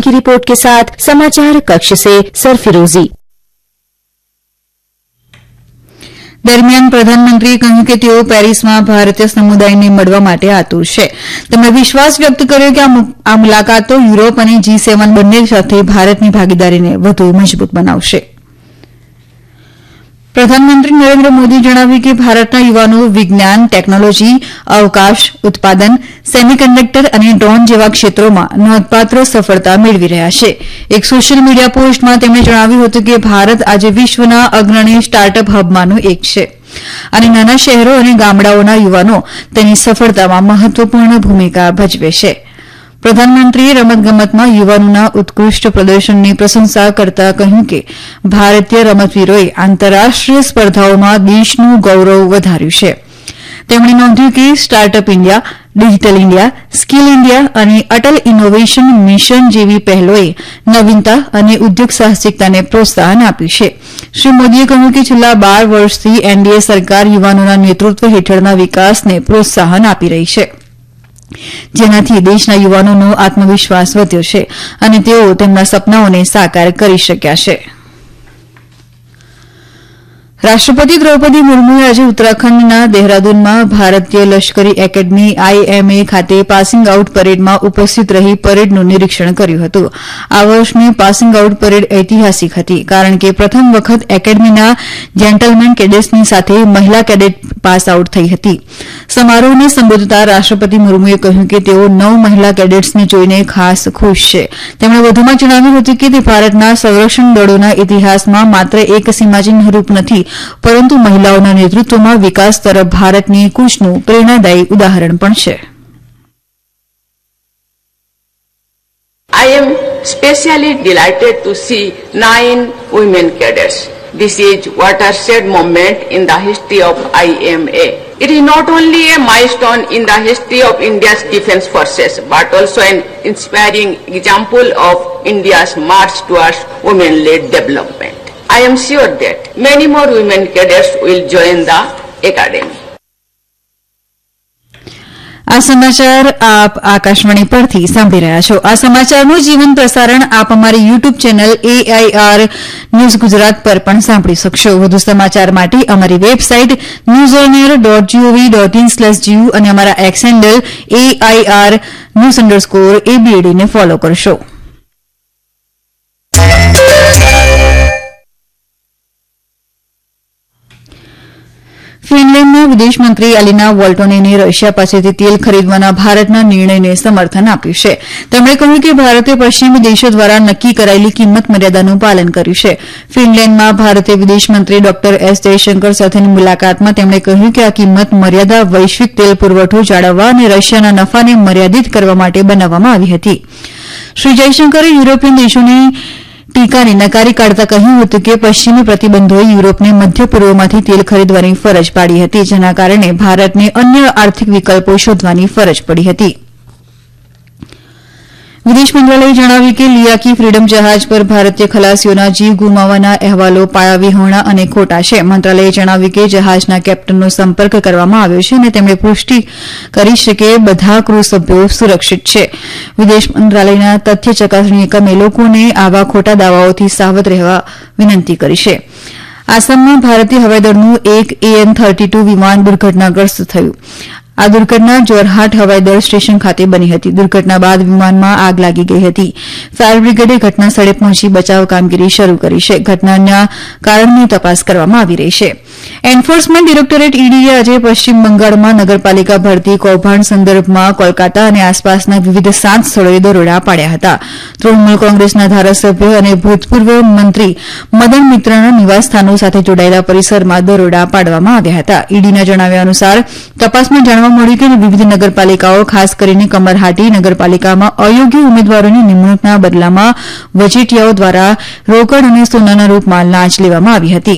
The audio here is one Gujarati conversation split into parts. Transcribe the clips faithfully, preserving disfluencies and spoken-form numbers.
की रिपोर्ट के साथ समाचार कक्ष से सरफिरोजी। दरमियान प्रधानमंत्रीए કહ્યું કે તેઓ પેરિસમાં ભારતીય સમુદાયને મળવા માટે આતુર છે। તેમણે વિશ્વાસ વ્યક્ત કર્યો કે આ મુલાકાતો યુરોપ અને જી સેવન બંને સાથે ભારતની ભાગીદારીને વધુ મજબૂત બનાવશે। પ્રધાનમંત્રી નરેન્દ્ર મોદીએ જણાવ્યું કે ભારતના યુવાનો વિજ્ઞાન, ટેકનોલોજી, અવકાશ, ઉત્પાદન, સેમિકન્ડક્ટર અને ડ્રોન જેવા ક્ષેત્રોમાં નોંધપાત્ર સફળતા મેળવી રહ્યા છે। એક સોશિયલ મીડિયા પોસ્ટમાં તેમણે જણાવ્યું હતું કે ભારત આજે વિશ્વના અગ્રણી સ્ટાર્ટઅપ હબમાંનું એક છે અને નાના શહેરો અને ગામડાઓના યુવાનો તેની સફળતામાં મહત્વપૂર્ણ ભૂમિકા ભજવે છે। પ્રધાનમંત્રીએ રમતગમતમાં યુવાનોના ઉત્કૃષ્ટ પ્રદર્શનની પ્રશંસા કરતા કહ્યું કે ભારતીય રમતવીરોએ આંતરરાષ્ટ્રીય સ્પર્ધાઓમાં દેશનું ગૌરવ વધાર્યું છે। તેમણે નોંધ્યું કે startup India, digital India, skill India અને અટલ ઇનોવેશન મિશન જેવી પહેલોએ નવીનતા અને ઉદ્યોગ સાહસિકતાને પ્રોત્સાહન આપ્યું છે। શ્રી મોદીએ કહ્યું કે છેલ્લા બાર વર્ષથી એનડીએ સરકાર યુવાનોના નેતૃત્વ હેઠળના વિકાસને પ્રોત્સાહન આપી રહી છે, જેનાથી દેશના યુવાનોનો આત્મવિશ્વાસ વધ્યો છે અને તેઓ તેમના સપનાઓને સાકાર કરી શક્યા છે। રાષ્ટ્રપતિ દ્રૌપદી મુર્મુએ આજે ઉત્તરાખંડના દહેરાદૂનમાં ભારતીય લશ્કરી એકેડમી આઈએમએ ખાતે પાસિંગ આઉટ પરેડમાં ઉપસ્થિત રહી પરેડનું નિરીક્ષણ કર્યું હતું। આ વર્ષની પાસિંગ આઉટ પરેડ ઐતિહાસિક હતી કારણ કે પ્રથમ વખત એકેડમીના જેન્ટલમેન કેડેટ્સની સાથે મહિલા કેડેટ પાસ આઉટ થઈ હતી। સમારોહને સંબોધતા રાષ્ટ્રપતિ મુર્મુએ કહ્યું કે તેઓ નવ મહિલા કેડેટ્સને જોઈને ખાસ ખુશ છે। તેમણે વધુમાં જણાવ્યું હતું કે તે ભારતના સંરક્ષણ દળોના ઇતિહાસમાં માત્ર એક સીમાચિહ્નરૂપ નથી, પરંતુ મહિલાઓના નેતૃત્વમાં વિકાસ તરફ ભારતની કૂચનું પ્રેરણાદાયી ઉદાહરણ પણ છે। I am especially delighted to see nine women cadets. This is watershed moment in the history of I M A. It is not only a milestone in the history of India's defense forces, but also an inspiring example of India's march towards women-led development. I am sure that many more women cadets will join the academy. આ સમાચાર આપ આકાશવાણી પરથી સાંભળી રહ્યા છો। આ સમાચારનું જીવન પ્રસારણ આપ અમારી YouTube channel AIR news Gujarat પર પણ સાંભળી શકશો। વધુ સમાચાર માટે અમારી website news on air dot GOV dot in slash GU અને અમારા x handle AIR news underscore એબીએડીને follow કરશો। ફિનલેન્ડના વિદેશમંત્રી અલિના વોલ્ટોનેને રશિયા પાસેથી તેલ ખરીદવાના ભારતના નિર્ણયને સમર્થન આપ્યું છે। તેમણે કહ્યું કે ભારતે પશ્ચિમી દેશો દ્વારા નક્કી કરાયેલી કિંમત મર્યાદાનું પાલન કર્યું છે। ફિનલેન્ડમાં ભારતીય વિદેશમંત્રી ડોક્ટર એસ જયશંકર સાથેની મુલાકાતમાં તેમણે કહ્યું કે આ કિંમત મર્યાદા વૈશ્વિક તેલ પુરવઠો જાળવવા અને રશિયાના નફાને મર્યાદિત કરવા માટે બનાવવામાં આવી હતી। શ્રી જયશંકરે યુરોપિયન દેશોની ટીકાને નકારી કાઢતા કહ્યું હતું કે પશ્ચિમી પ્રતિબંધોએ યુરોપને મધ્ય પૂર્વમાંથી તેલ ખરીદવાની ફરજ પાડી હતી, જેના કારણે ભારતને અન્ય આર્થિક વિકલ્પો શોધવાની ફરજ પડી હતી। વિદેશ મંત્રાલયે જણાવ્યું કે લિયાકી ફ્રીડમ જહાજ પર ભારતીય ખલાસીઓના જીવ ગુમાવવાના અહેવાલો પાયાવિહોણા અને ખોટા છે। મંત્રાલયે જણાવ્યું કે જહાજના કેપ્ટનનો સંપર્ક કરવામાં આવ્યો છે અને તેમણે પુષ્ટિ કરી છે કે બધા ક્રૂ સભ્યો સુરક્ષિત છે। વિદેશ મંત્રાલયના તથ્ય ચકાસણી એકમે લોકોને આવા ખોટા દાવાઓથી સાવધ રહેવા વિનંતી કરી છે। આસામમાં ભારતીય હવાઈદળનું એક એએન થર્ટી ટુ વિમાન દુર્ઘટનાગ્રસ્ત થયું। આ દુર્ઘટના જોરહાટ હવાઈદળ સ્ટેશન ખાતે બની હતી। દુર્ઘટના બાદ વિમાનમાં આગ લાગી ગઈ હતી। ફાયર બ્રિગેડે ઘટના સ્થળે પહોંચી બચાવ કામગીરી શરૂ કરી છે। ઘટનાના કારણની તપાસ કરવામાં આવી રહી છે। એન્ફોર્સમેન્ટ ડિરેક્ટોરેટ ઈડીએ આજે પશ્ચિમ બંગાળમાં નગરપાલિકા ભરતી કૌભાંડ સંદર્ભમાં કોલકાતા અને આસપાસના વિવિધ સાત સ્થળોએ દરોડા પાડ્યા હતા। તૃણમૂલ કોંગ્રેસના ધારાસભ્ય અને ભૂતપૂર્વ મંત્રી મદન મિત્રના નિવાસસ્થાનો સાથે જોડાયેલા પરિસરમાં દરોડા પાડવામાં આવ્યા હતા। ઈડીના જણાવ્યા અનુસાર તપાસમાં જાણવા મળ્યું કે વિવિધ નગરપાલિકાઓ, ખાસ કરીને કમરહાટી નગરપાલિકામાં અયોગ્ય ઉમેદવારોની નિમણૂકના બદલામાં વચેટિયાઓ દ્વારા રોકડ અને સોનાના રૂપમાં લાંચ લેવામાં આવી હતી।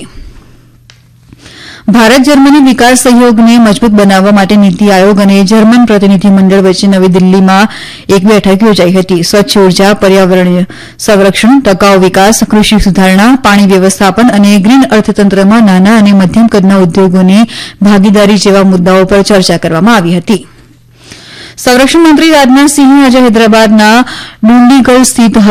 ભારત જર્મની વિકાસ સહયોગને મજબૂત બનાવવા માટે નીતિ આયોગ અને જર્મન પ્રતિનિધિમંડળ વચ્ચે નવી દિલ્હીમાં એક બેઠક યોજાઈ હતી। સ્વચ્છ ઉર્જા, પર્યાવરણીય સંરક્ષણ, ટકાઉ વિકાસ, કૃષિ સુધારણા, પાણી વ્યવસ્થાપન અને ગ્રીન અર્થતંત્રમાં નાના અને મધ્યમ કદના ઉદ્યોગોની ભાગીદારી જેવા મુદ્દાઓ પર ચર્ચા કરવામાં આવી હતી। સંરક્ષણ મંત્રી રાજનાથસિંહે આજે હૈદરાબાદના ડુંડીગલ સ્થિત